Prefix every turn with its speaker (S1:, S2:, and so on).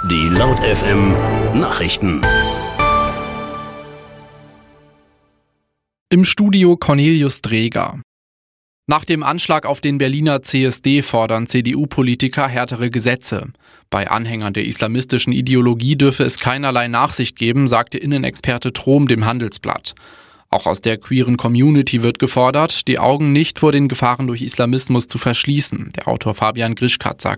S1: Die Laut FM Nachrichten.
S2: Im Studio Cornelius Dreger. Nach dem Anschlag auf den Berliner CSD fordern CDU-Politiker härtere Gesetze. Bei Anhängern der islamistischen Ideologie dürfe es keinerlei Nachsicht geben, sagte Innenexperte Trom dem Handelsblatt. Auch aus der queeren Community wird gefordert, die Augen nicht vor den Gefahren durch Islamismus zu verschließen. Der Autor Fabian Grischkat sagt